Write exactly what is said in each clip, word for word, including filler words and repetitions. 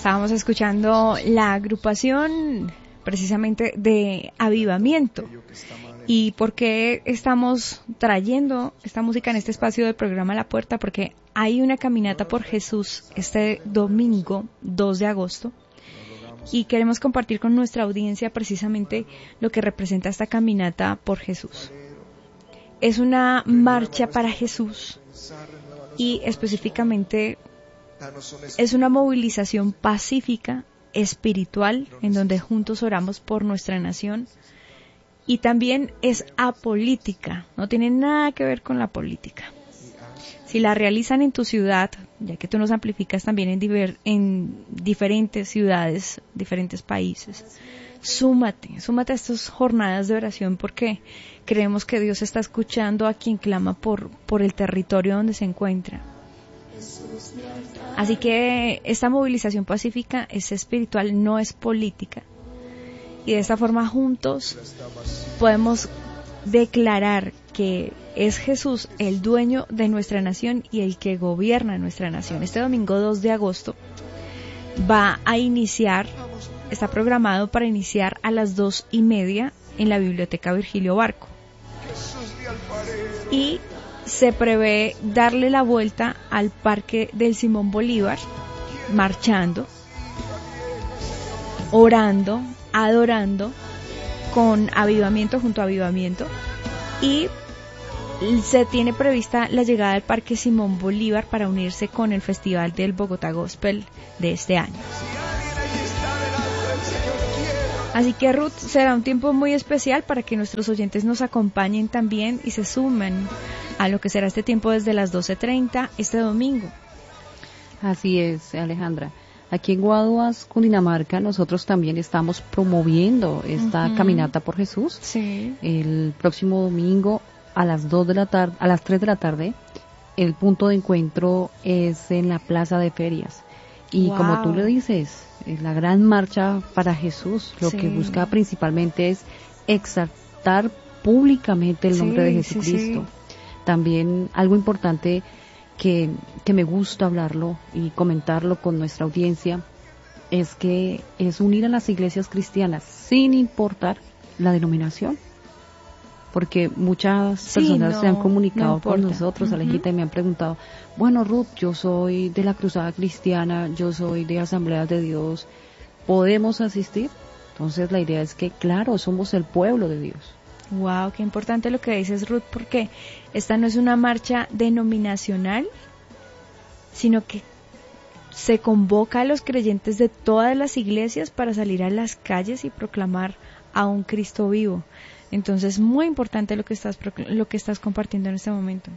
Estábamos escuchando la agrupación precisamente de Avivamiento. ¿Y por qué estamos trayendo esta música en este espacio del programa La Puerta? Porque hay una caminata por Jesús este domingo dos de agosto y queremos compartir con nuestra audiencia precisamente lo que representa esta caminata por Jesús. Es una marcha para Jesús y específicamente es una movilización pacífica, espiritual, en donde juntos oramos por nuestra nación, y también es apolítica, no tiene nada que ver con la política. Si la realizan en tu ciudad, ya que tú nos amplificas también en, diver, en diferentes ciudades, diferentes países, súmate, súmate a estas jornadas de oración, porque creemos que Dios está escuchando a quien clama por, por el territorio donde se encuentra. Así que esta movilización pacífica es espiritual, no es política. Y de esta forma juntos podemos declarar que es Jesús el dueño de nuestra nación y el que gobierna nuestra nación. Este domingo dos de agosto va a iniciar, está programado para iniciar a las dos y media en la Biblioteca Virgilio Barco. Y se prevé darle la vuelta al Parque del Simón Bolívar, marchando, orando, adorando, con avivamiento junto a avivamiento, y se tiene prevista la llegada al Parque Simón Bolívar para unirse con el Festival del Bogotá Gospel de este año. Así que, Ruth, será un tiempo muy especial para que nuestros oyentes nos acompañen también y se sumen a lo que será este tiempo desde las doce treinta este domingo. Así es, Alejandra. Aquí en Guaduas, Cundinamarca, nosotros también estamos promoviendo esta uh-huh. caminata por Jesús. Sí. El próximo domingo a las dos de la tarde, a las tres de la tarde, el punto de encuentro es en la Plaza de Ferias. Y wow. como tú le dices, la gran marcha para Jesús, lo sí. que busca principalmente es exaltar públicamente el nombre sí, de Jesucristo. Sí, sí. También algo importante que, que me gusta hablarlo y comentarlo con nuestra audiencia es que es unir a las iglesias cristianas sin importar la denominación. Porque muchas sí, personas no, se han comunicado no con nosotros, uh-huh. Alejita, y me han preguntado, bueno, Ruth, yo soy de la Cruzada Cristiana, yo soy de Asambleas de Dios, ¿podemos asistir? Entonces la idea es que, claro, somos el pueblo de Dios. Wow, qué importante lo que dices, Ruth, porque esta no es una marcha denominacional, sino que se convoca a los creyentes de todas las iglesias para salir a las calles y proclamar a un Cristo vivo. Entonces, muy importante lo que estás lo que estás compartiendo en este momento.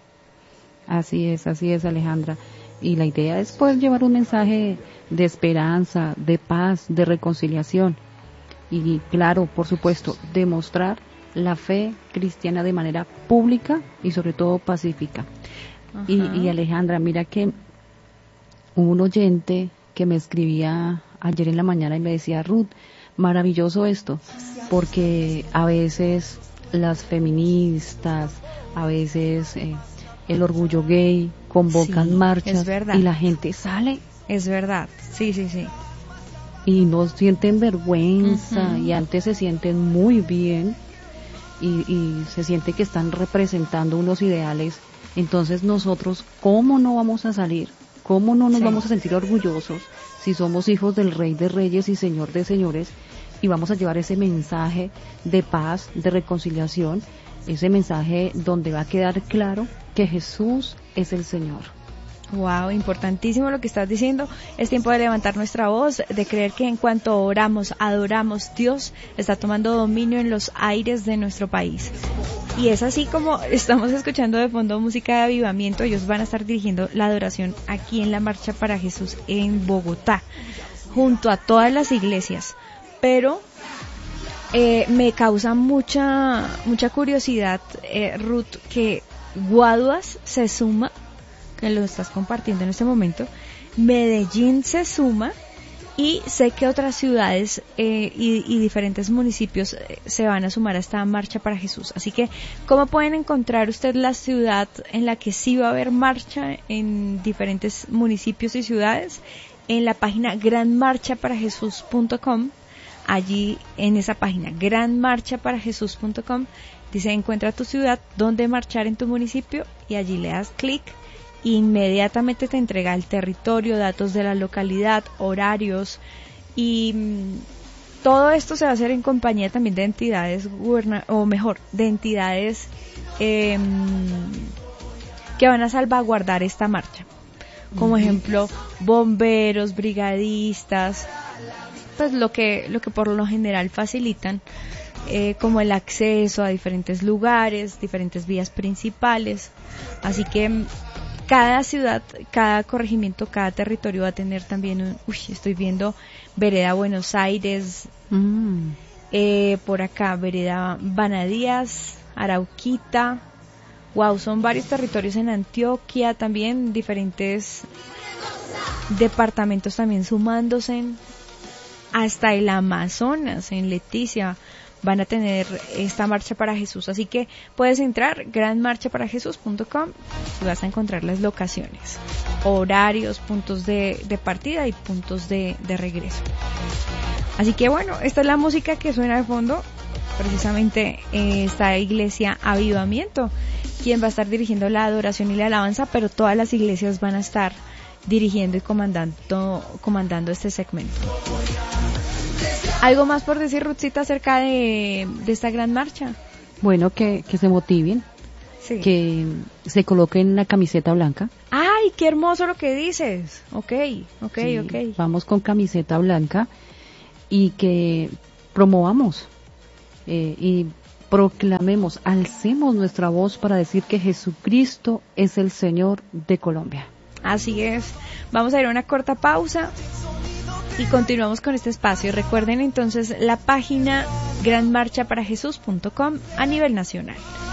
Así es, así es, Alejandra. Y la idea es poder llevar un mensaje de esperanza, de paz, de reconciliación. Y claro, por supuesto, demostrar la fe cristiana de manera pública y sobre todo pacífica. Y, y Alejandra, mira que hubo un oyente que me escribía ayer en la mañana y me decía, Ruth, maravilloso esto, porque a veces las feministas, a veces eh, el orgullo gay convocan sí, marchas y la gente sale. Es verdad, sí, sí, sí. Y no sienten vergüenza uh-huh. y antes se sienten muy bien y, y se siente que están representando unos ideales. Entonces nosotros, ¿cómo no vamos a salir? ¿Cómo no nos sí. vamos a sentir orgullosos si somos hijos del Rey de Reyes y Señor de Señores? Y vamos a llevar ese mensaje de paz, de reconciliación, ese mensaje donde va a quedar claro que Jesús es el Señor. Wow, importantísimo lo que estás diciendo. Es tiempo de levantar nuestra voz, de creer que en cuanto oramos, adoramos, Dios está tomando dominio en los aires de nuestro país. Y es así como estamos escuchando de fondo música de avivamiento. Ellos van a estar dirigiendo la adoración aquí en la Marcha para Jesús en Bogotá, junto a todas las iglesias. Pero eh, me causa mucha mucha curiosidad, eh, Ruth, que Guaduas se suma, que lo estás compartiendo en este momento, Medellín se suma, y sé que otras ciudades eh, y, y diferentes municipios eh, se van a sumar a esta Marcha para Jesús. Así que, ¿cómo pueden encontrar usted la ciudad en la que sí va a haber marcha en diferentes municipios y ciudades? en la página gran marcha para jesús punto com. Allí en esa página gran marcha para jesús punto com dice encuentra tu ciudad, donde marchar en tu municipio, y allí le das clic. Inmediatamente te entrega el territorio, datos de la localidad, horarios, y mmm, todo esto se va a hacer en compañía también de entidades guberna o mejor, de entidades eh, que van a salvaguardar esta marcha, como ejemplo bomberos, brigadistas, pues lo que lo que por lo general facilitan eh, como el acceso a diferentes lugares, diferentes vías principales. Así que cada ciudad, cada corregimiento, cada territorio va a tener también un, uy, estoy viendo Vereda Buenos Aires, mm. eh, por acá Vereda Banadías, Arauquita. Wow, son varios territorios en Antioquia también, diferentes departamentos también sumándose, hasta el Amazonas, en Leticia, van a tener esta marcha para Jesús. Así que puedes entrar gran marcha para jesús punto com y vas a encontrar las locaciones, horarios, puntos de, de partida y puntos de, de regreso. Así que bueno, esta es la música que suena de fondo, precisamente eh, esta iglesia Avivamiento, quien va a estar dirigiendo la adoración y la alabanza, pero todas las iglesias van a estar dirigiendo y comandando, comandando este segmento. ¿Algo más por decir, Ruthcita, acerca de, de esta gran marcha? Bueno, que, que se motiven, sí. Que se coloquen una camiseta blanca. ¡Ay, qué hermoso lo que dices! Ok, ok, sí, ok. Vamos con camiseta blanca y que promovamos eh, y proclamemos, alcemos nuestra voz para decir que Jesucristo es el Señor de Colombia. Así es. Vamos a ir a una corta pausa y continuamos con este espacio. Recuerden entonces la página gran marcha para jesús punto com a nivel nacional.